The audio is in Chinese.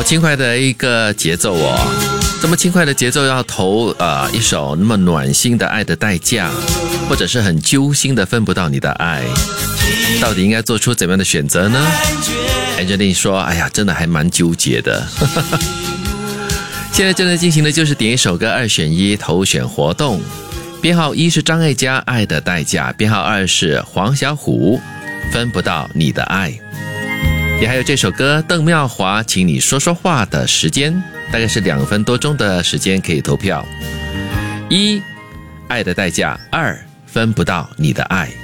好轻快的一个节奏哦，这么轻快的节奏要投一首那么暖心的《爱的代价》，或者是很揪心的《分不到你的爱》，到底应该做出怎么样的选择呢？ Angeline 说哎呀真的还蛮纠结的现在正在进行的就是点一首歌2选1投选活动，编号1是张艾嘉《爱的代价》，编号2是黄小琥分不到你的爱。也还有这首歌邓妙华请你说说话的时间，大概是2分多钟的时间可以投票。1爱的代价，2分不到你的爱。